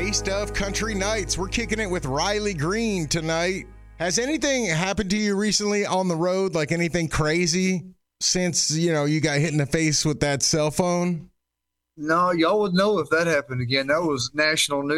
Taste of Country Nights. We're kicking it with Riley Green tonight. Has anything happened to you recently on the road, like anything crazy since, you got hit in the face with that cell phone? No, y'all would know if that happened again. That was national news.